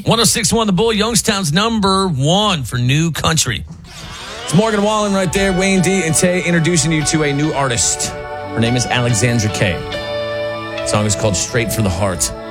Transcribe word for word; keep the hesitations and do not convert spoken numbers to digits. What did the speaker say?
one oh six point one The Bull, Youngstown's number one for new country. It's Morgan Wallen right there, Wayne D. and Tay introducing you to a new artist. Her name is Alexandra Kay. The song is called Straight for the Heart.